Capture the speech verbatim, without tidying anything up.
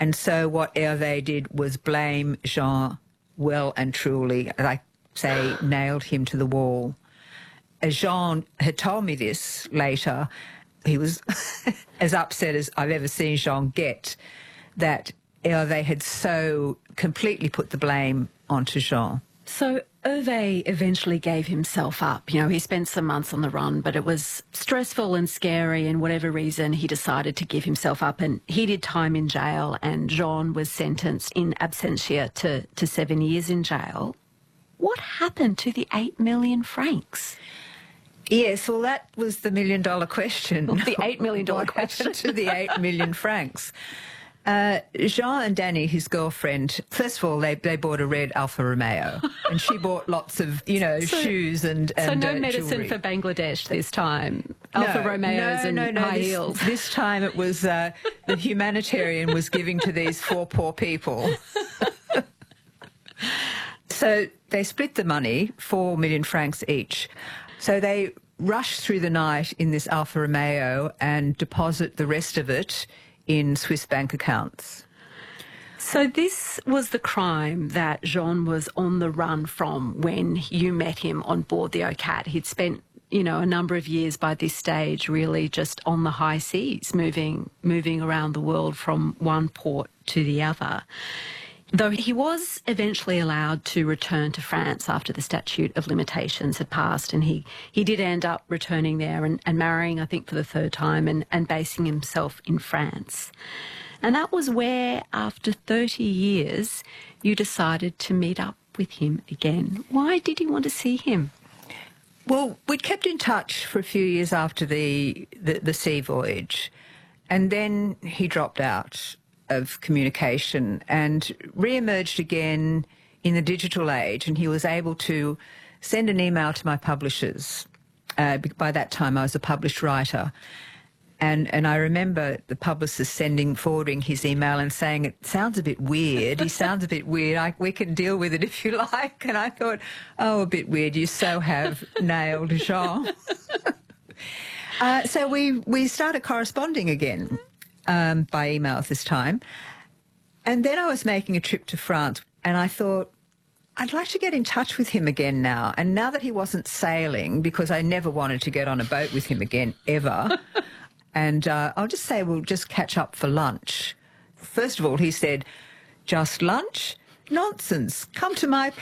And so what Hervé did was blame Jean well and truly, like say, nailed him to the wall. As Jean had told me this later, he was as upset as I've ever seen Jean get, that Hervé had so completely put the blame onto Jean. So Hervé eventually gave himself up. You know, he spent some months on the run, but it was stressful and scary, and whatever reason, he decided to give himself up, and he did time in jail, and Jean was sentenced in absentia to, to seven years in jail. What happened to the eight million francs? Yes, well, that was the million-dollar question. Well, the eight million dollar what question. happened to the eight million francs? Uh, Jean and Danny, his girlfriend, first of all, they, they bought a red Alfa Romeo, and she bought lots of, you know, so, shoes and, and So no uh, medicine jewellery. for Bangladesh this time? Alfa no, Romeos no, and no, no, high this, heels? This time it was uh, the humanitarian was giving to these four poor people. So they split the money, four million francs each. So they rushed through the night in this Alfa Romeo and deposit the rest of it in Swiss bank accounts. So this was the crime that Jean was on the run from when you met him on board the Ocat. He'd spent, you know, a number of years by this stage really just on the high seas, moving, moving around the world from one port to the other. Though he was eventually allowed to return to France after the statute of limitations had passed, and he, he did end up returning there and, and marrying, I think, for the third time and, and basing himself in France. And that was where, after thirty years, you decided to meet up with him again. Why did you want to see him? Well, we'd kept in touch for a few years after the, the, the sea voyage, and then he dropped out of communication and re-emerged again in the digital age, and he was able to send an email to my publishers. Uh, by that time I was a published writer, and and I remember the publicist sending forwarding his email and saying, it sounds a bit weird, he sounds a bit weird, I, we can deal with it if you like. And I thought, oh, a bit weird, you so have nailed Jean. uh, so we, we started corresponding again. Um, by email this time. And then I was making a trip to France, and I thought, I'd like to get in touch with him again now. And now that he wasn't sailing, because I never wanted to get on a boat with him again, ever, and uh, I'll just say we'll just catch up for lunch. First of all, he said, just lunch? Nonsense. Come to my